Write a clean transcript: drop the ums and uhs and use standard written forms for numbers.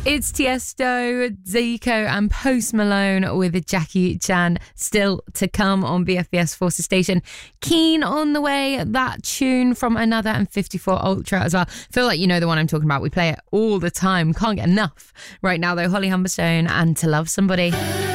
It's Tiesto, Zico and Post Malone with Jackie Chan still to come on BFBS Forces Station. Keen on the way, that tune from Another and 54 Ultra as well. Feel like you know the one I'm talking about. We play it all the time. Can't get enough. Right now though, Holly Humberstone and To Love Somebody.